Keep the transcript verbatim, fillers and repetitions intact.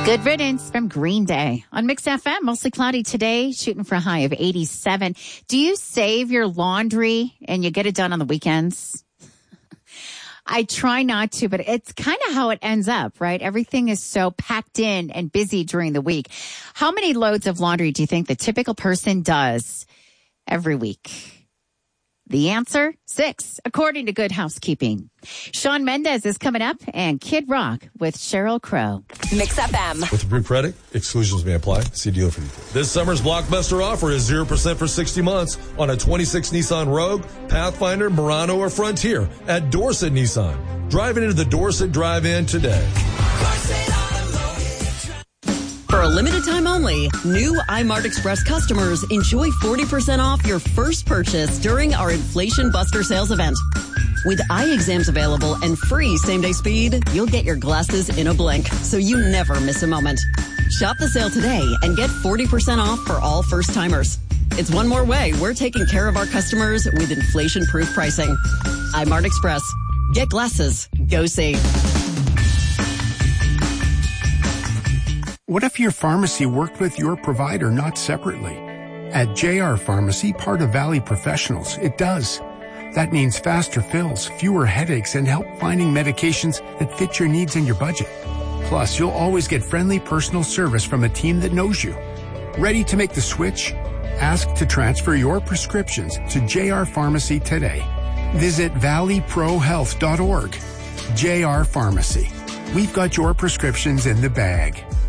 Good Riddance from Green Day on Mix F M. Mostly cloudy today, shooting for a high of eighty-seven. Do you save your laundry and you get it done on the weekends? I try not to, but it's kind of how it ends up, right? Everything is so packed in and busy during the week. How many loads of laundry do you think the typical person does every week? The answer, six, according to Good Housekeeping. Shawn Mendes is coming up, and Kid Rock with Sheryl Crow. Mix F M. With approved credit, exclusions may apply. See dealer for details. This summer's blockbuster offer is zero percent for sixty months on a twenty-six Nissan Rogue, Pathfinder, Murano, or Frontier at Dorset Nissan. Drive into the Dorset Drive-In today. For a limited time only, new iMart Express customers enjoy forty percent off your first purchase during our Inflation Buster sales event. With eye exams available and free same-day speed, you'll get your glasses in a blink, so you never miss a moment. Shop the sale today and get forty percent off for all first-timers. It's one more way we're taking care of our customers with inflation-proof pricing. iMart Express. Get glasses. Go see. What if your pharmacy worked with your provider, not separately? At J R Pharmacy, part of Valley Professionals, it does. That means faster fills, fewer headaches, and help finding medications that fit your needs and your budget. Plus, you'll always get friendly personal service from a team that knows you. Ready to make the switch? Ask to transfer your prescriptions to J R Pharmacy today. Visit valley pro health dot org. J R Pharmacy. We've got your prescriptions in the bag.